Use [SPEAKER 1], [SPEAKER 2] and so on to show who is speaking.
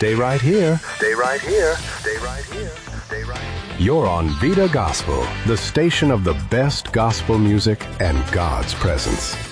[SPEAKER 1] stay right here.
[SPEAKER 2] Stay right here. Stay right here. Stay right here.
[SPEAKER 1] You're on Vida Gospel, the station of the best gospel music and God's presence.